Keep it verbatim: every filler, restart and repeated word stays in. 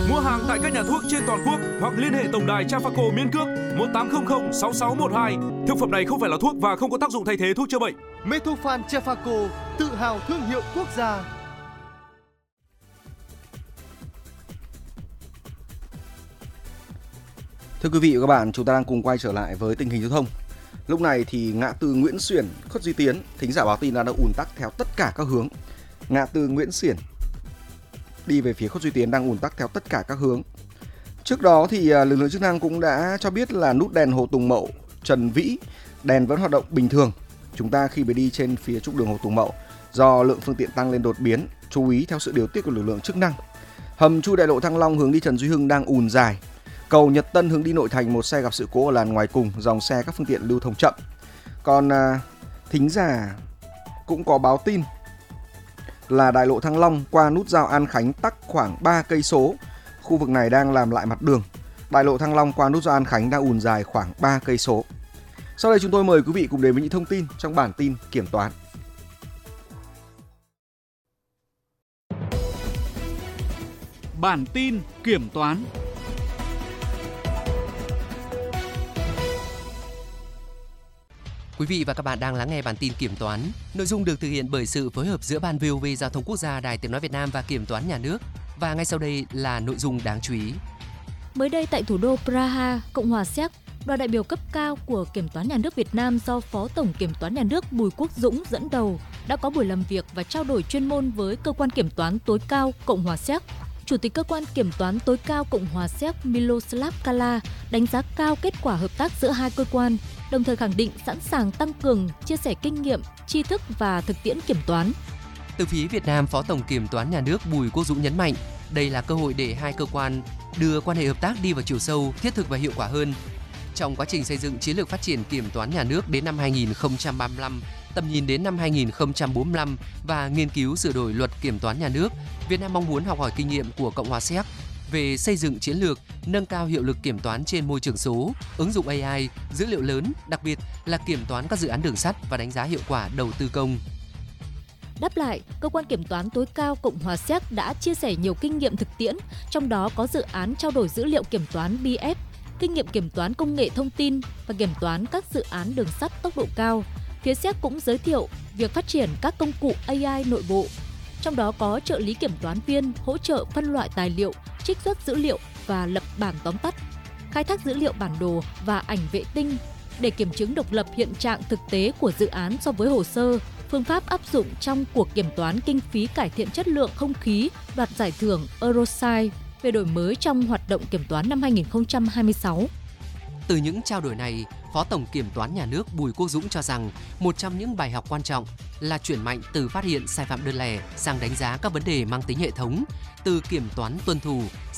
Mua hàng tại các nhà thuốc trên toàn quốc hoặc liên hệ tổng đài Trafaco miễn cước một tám không không sáu sáu một hai. Thực phẩm này không phải là thuốc và không có tác dụng thay thế thuốc chữa bệnh. Metofan Trafaco, tự hào thương hiệu quốc gia. Thưa quý vị và các bạn, chúng ta đang cùng quay trở lại với tình hình giao thông. Lúc này thì ngã tư Nguyễn Xiển, Khuất Duy Tiến, thính giả báo tin là đã ùn tắc theo tất cả các hướng. Ngã tư Nguyễn Xiển đi về phía Khuất Duy Tiến đang ùn tắc theo tất cả các hướng. Trước đó thì lực lượng chức năng cũng đã cho biết là nút đèn Hồ Tùng Mậu, Trần Vĩ, đèn vẫn hoạt động bình thường. Chúng ta khi mới đi trên phía trục đường Hồ Tùng Mậu, do lượng phương tiện tăng lên đột biến, chú ý theo sự điều tiết của lực lượng chức năng. Hầm chui đại lộ Thăng Long hướng đi Trần Duy Hưng đang ùn dài. Cầu Nhật Tân hướng đi nội thành, một xe gặp sự cố ở làn ngoài cùng, dòng xe các phương tiện lưu thông chậm. Còn à, thính giả cũng có báo tin là đại lộ Thăng Long qua nút giao An Khánh tắc khoảng ba cây số. Khu vực này đang làm lại mặt đường. Đại lộ Thăng Long qua nút giao An Khánh đang ùn dài khoảng ba cây số. Sau đây chúng tôi mời quý vị cùng đến với những thông tin trong bản tin kiểm toán. Bản tin kiểm toán. Quý vị và các bạn đang lắng nghe bản tin kiểm toán. Nội dung được thực hiện bởi sự phối hợp giữa Ban vê o vê Giao thông Quốc gia, Đài Tiếng nói Việt Nam và Kiểm toán Nhà nước. Và ngay sau đây là nội dung đáng chú ý. Mới đây tại thủ đô Praha, Cộng hòa Séc, đoàn đại biểu cấp cao của Kiểm toán Nhà nước Việt Nam do Phó Tổng Kiểm toán Nhà nước Bùi Quốc Dũng dẫn đầu đã có buổi làm việc và trao đổi chuyên môn với Cơ quan Kiểm toán tối cao Cộng hòa Séc. Chủ tịch Cơ quan Kiểm toán tối cao Cộng hòa Séc Miloslav Kala đánh giá cao kết quả hợp tác giữa hai cơ quan, đồng thời khẳng định sẵn sàng tăng cường, chia sẻ kinh nghiệm, tri thức và thực tiễn kiểm toán. Từ phía Việt Nam, Phó Tổng Kiểm toán Nhà nước Bùi Quốc Dũng nhấn mạnh, đây là cơ hội để hai cơ quan đưa quan hệ hợp tác đi vào chiều sâu, thiết thực và hiệu quả hơn. Trong quá trình xây dựng chiến lược phát triển kiểm toán nhà nước đến năm hai nghìn không trăm ba mươi lăm, tầm nhìn đến năm hai nghìn không trăm bốn mươi lăm và nghiên cứu sửa đổi luật kiểm toán nhà nước, Việt Nam mong muốn học hỏi kinh nghiệm của Cộng hòa Séc về xây dựng chiến lược, nâng cao hiệu lực kiểm toán trên môi trường số, ứng dụng a i, dữ liệu lớn, đặc biệt là kiểm toán các dự án đường sắt và đánh giá hiệu quả đầu tư công. Đáp lại, Cơ quan Kiểm toán tối cao Cộng hòa Séc đã chia sẻ nhiều kinh nghiệm thực tiễn, trong đó có dự án trao đổi dữ liệu kiểm toán bê ép, kinh nghiệm kiểm toán công nghệ thông tin và kiểm toán các dự án đường sắt tốc độ cao. Phía Séc cũng giới thiệu việc phát triển các công cụ a i nội bộ, trong đó có trợ lý kiểm toán viên hỗ trợ phân loại tài liệu, trích xuất dữ liệu và lập bản tóm tắt, khai thác dữ liệu bản đồ và ảnh vệ tinh để kiểm chứng độc lập hiện trạng thực tế của dự án so với hồ sơ, phương pháp áp dụng trong cuộc kiểm toán kinh phí cải thiện chất lượng không khí đoạt giải thưởng Eurosai về đổi mới trong hoạt động kiểm toán năm hai nghìn không trăm hai mươi sáu. Từ những trao đổi này, Phó Tổng Kiểm toán Nhà nước Bùi Quốc Dũng cho rằng một trong những bài học quan trọng là chuyển mạnh từ phát hiện sai phạm đơn lẻ sang đánh giá các vấn đề mang tính hệ thống, từ kiểm toán tuân thủ